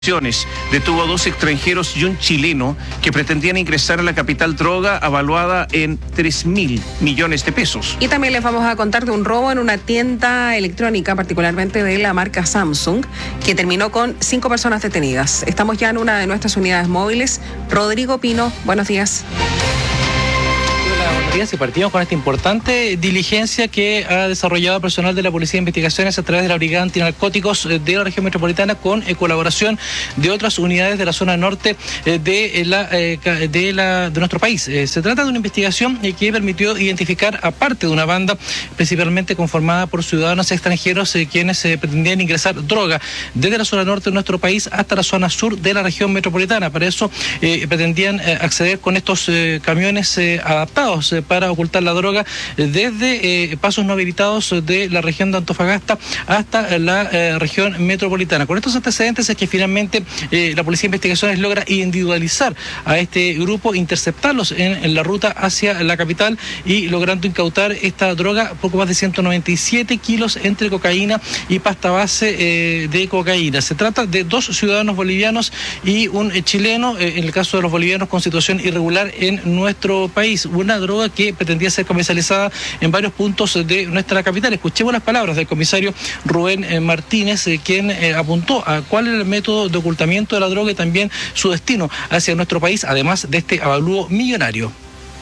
Detuvo a 2 extranjeros y un chileno que pretendían ingresar a la capital droga avaluada en 3.000 millones de pesos. Y también les vamos a contar de un robo en una tienda electrónica, particularmente de la marca Samsung, que terminó con 5 personas detenidas. Estamos ya en una de nuestras unidades móviles. Rodrigo Pino, buenos días. Y partimos con esta importante diligencia que ha desarrollado el personal de la Policía de Investigaciones a través de la Brigada Antinarcóticos de la región metropolitana con colaboración de otras unidades de la zona norte de nuestro país. Se trata de una investigación que permitió identificar a parte de una banda principalmente conformada por ciudadanos extranjeros quienes pretendían ingresar droga desde la zona norte de nuestro país hasta la zona sur de la región metropolitana. Para eso pretendían acceder con estos camiones adaptados para ocultar la droga desde pasos no habilitados de la región de Antofagasta hasta la región metropolitana. Con estos antecedentes es que finalmente la Policía de Investigaciones logra individualizar a este grupo, interceptarlos en la ruta hacia la capital y logrando incautar esta droga, poco más de 197 kilos entre cocaína y pasta base de cocaína. Se trata de 2 ciudadanos bolivianos y un chileno, en el caso de los bolivianos con situación irregular en nuestro país. Una droga que pretendía ser comercializada en varios puntos de nuestra capital. Escuchemos las palabras del comisario Rubén Martínez, quien apuntó a cuál era el método de ocultamiento de la droga y también su destino hacia nuestro país, además de este avalúo millonario.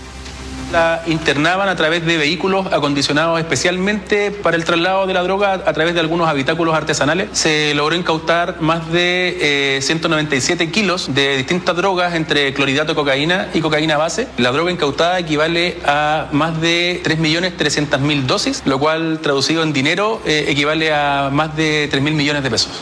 La internaban a través de vehículos acondicionados especialmente para el traslado de la droga a través de algunos habitáculos artesanales. Se logró incautar más de 197 kilos de distintas drogas entre clorhidrato de cocaína y cocaína base. La droga incautada equivale a más de 3.300.000 dosis, lo cual traducido en dinero equivale a más de 3.000 millones de pesos.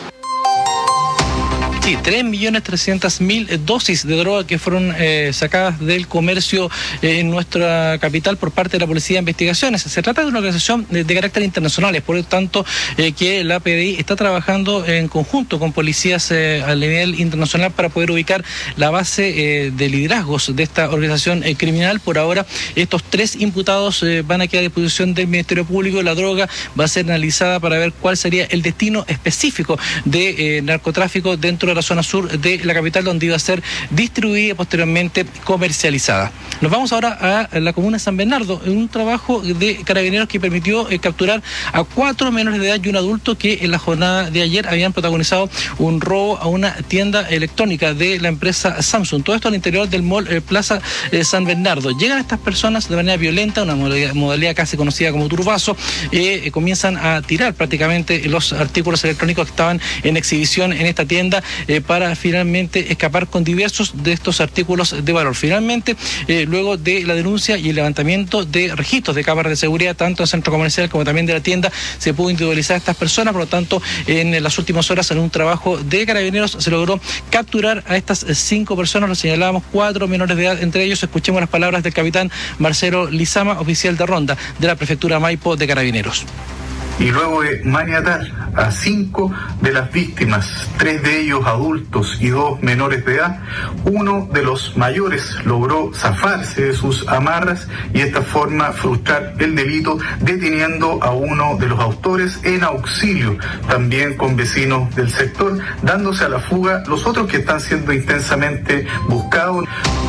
Sí, 3.300.000 dosis de droga que fueron sacadas del comercio en nuestra capital por parte de la Policía de Investigaciones. Se trata de una organización de carácter internacional, es por lo tanto que la PDI está trabajando en conjunto con policías a nivel internacional para poder ubicar la base de liderazgos de esta organización criminal. Por ahora, estos 3 imputados van a quedar a disposición del Ministerio Público. La droga va a ser analizada para ver cuál sería el destino específico de narcotráfico dentro de la zona sur de la capital, donde iba a ser distribuida y posteriormente comercializada. Nos vamos ahora a la comuna de San Bernardo, en un trabajo de carabineros que permitió capturar a 4 menores de edad y un adulto que en la jornada de ayer habían protagonizado un robo a una tienda electrónica de la empresa Samsung. Todo esto al interior del mall Plaza San Bernardo. Llegan estas personas de manera violenta, una modalidad casi conocida como turbazo, comienzan a tirar prácticamente los artículos electrónicos que estaban en exhibición en esta tienda para finalmente escapar con diversos de estos artículos de valor. Finalmente, luego de la denuncia y el levantamiento de registros de cámaras de seguridad, tanto en el centro comercial como también de la tienda, se pudo individualizar a estas personas. Por lo tanto, en las últimas horas, en un trabajo de carabineros, se logró capturar a estas 5 personas. Lo señalábamos, 4 menores de edad entre ellos. Escuchemos las palabras del capitán Marcelo Lizama, oficial de ronda de la prefectura Maipo de Carabineros. Y luego de maniatar a 5 de las víctimas, 3 de ellos adultos y 2 menores de edad, uno de los mayores logró zafarse de sus amarras y de esta forma frustrar el delito, deteniendo a uno de los autores en auxilio también con vecinos del sector, dándose a la fuga los otros que están siendo intensamente buscados.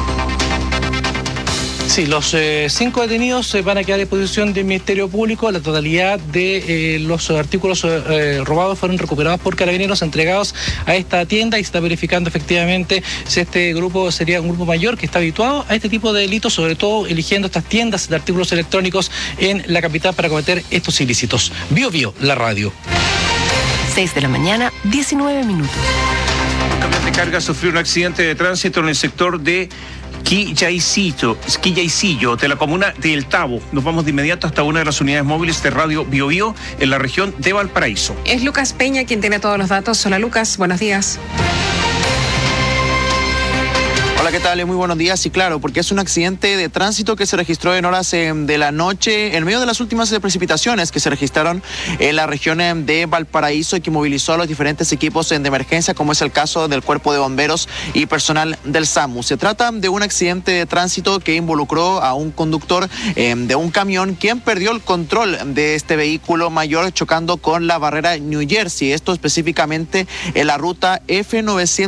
Sí, los 5 detenidos van a quedar a disposición del Ministerio Público. La totalidad de los artículos robados fueron recuperados por carabineros, entregados a esta tienda, y se está verificando efectivamente si este grupo sería un grupo mayor que está habituado a este tipo de delitos, sobre todo eligiendo estas tiendas de artículos electrónicos en la capital para cometer estos ilícitos. Bio Bio, la radio. 6 de la mañana, 19 minutos. Un camión de carga sufrió un accidente de tránsito en el sector de Quillaycillo, de la comuna de El Tabo. Nos vamos de inmediato hasta una de las unidades móviles de Radio Bio Bio en la región de Valparaíso. Es Lucas Peña quien tiene todos los datos. Hola Lucas, buenos días. Hola, ¿qué tal? Muy buenos días. Sí, claro, porque es un accidente de tránsito que se registró en horas de la noche, en medio de las últimas precipitaciones que se registraron en la región de Valparaíso y que movilizó a los diferentes equipos de emergencia, como es el caso del Cuerpo de Bomberos y personal del SAMU. Se trata de un accidente de tránsito que involucró a un conductor de un camión, quien perdió el control de este vehículo mayor chocando con la barrera New Jersey, esto específicamente en la ruta F900.